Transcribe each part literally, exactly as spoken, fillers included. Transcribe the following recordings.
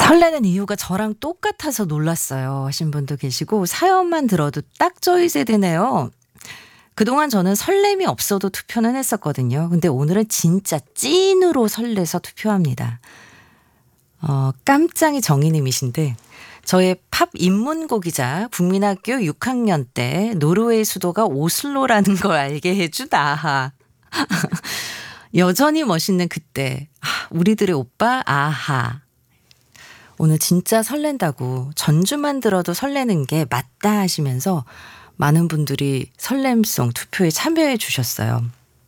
설레는 이유가 저랑 똑같아서 놀랐어요 하신 분도 계시고 사연만 들어도 딱 저희 세대네요. 그동안 저는 설렘이 없어도 투표는 했었거든요. 근데 오늘은 진짜 찐으로 설레서 투표합니다. 어, 깜짱이 정희님이신데 저의 팝 입문곡이자 국민학교 육 학년 때 노르웨이 수도가 오슬로라는 걸 알게 해준 아하. 여전히 멋있는 그때 아, 우리들의 오빠 아하. 오늘 진짜 설렌다고 전주만 들어도 설레는 게 맞다 하시면서 많은 분들이 설렘송 투표에 참여해 주셨어요.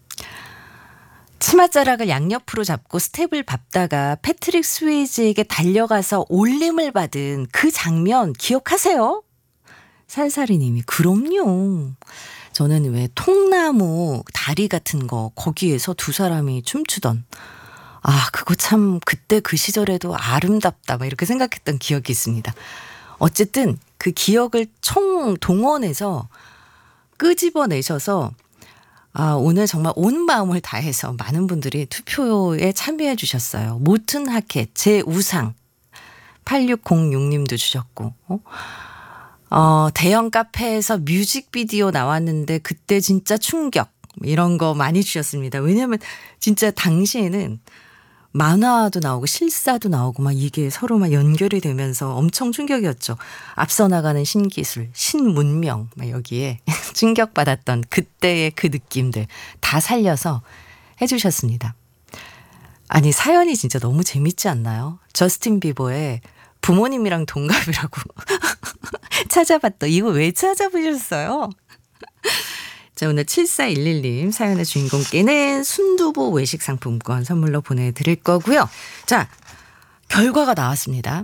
치맛자락을 양옆으로 잡고 스텝을 밟다가 패트릭 스웨이지에게 달려가서 올림을 받은 그 장면 기억하세요? 살살이님이 그럼요. 저는 왜 통나무 다리 같은 거 거기에서 두 사람이 춤추던 아 그거 참 그때 그 시절에도 아름답다 막 이렇게 생각했던 기억이 있습니다. 어쨌든 그 기억을 총 동원해서 끄집어내셔서 아, 오늘 정말 온 마음을 다해서 많은 분들이 투표에 참여해 주셨어요. 모튼 하켓 제 우상 팔육공육님도 주셨고 어? 어, 대형 카페에서 뮤직비디오 나왔는데 그때 진짜 충격 이런 거 많이 주셨습니다. 왜냐하면 진짜 당시에는 만화도 나오고 실사도 나오고 막 이게 서로 막 연결이 되면서 엄청 충격이었죠. 앞서 나가는 신기술, 신문명 막 여기에 충격받았던 그때의 그 느낌들 다 살려서 해주셨습니다. 아니 사연이 진짜 너무 재밌지 않나요? 저스틴 비버의 부모님이랑 동갑이라고 찾아봤더. 이거 왜 찾아보셨어요? 자, 오늘 칠사일일님 사연의 주인공께는 순두부 외식 상품권 선물로 보내드릴 거고요. 자, 결과가 나왔습니다.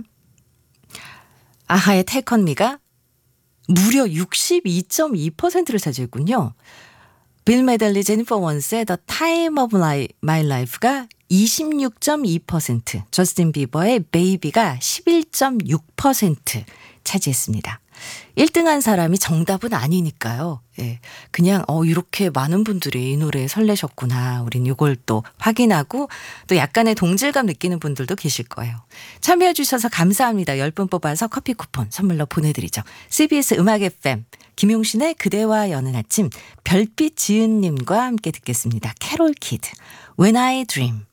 아하의 Take On Me가 무려 육십이 점 이 퍼센트를 차지했군요. 빌 메들리 제니퍼 원스의 The Time of My Life가 이십육 점 이 퍼센트, 저스틴 비버의 Baby가 십일 점 육 퍼센트 차지했습니다. 일 등한 사람이 정답은 아니니까요. 예, 그냥 어 이렇게 많은 분들이 이 노래에 설레셨구나. 우린 이걸 또 확인하고 또 약간의 동질감 느끼는 분들도 계실 거예요. 참여해 주셔서 감사합니다. 십 분 뽑아서 커피 쿠폰 선물로 보내드리죠. 씨비에스 음악 에프엠 김용신의 그대와 여는 아침 별빛 지은님과 함께 듣겠습니다. 캐롤 키드 When I Dream.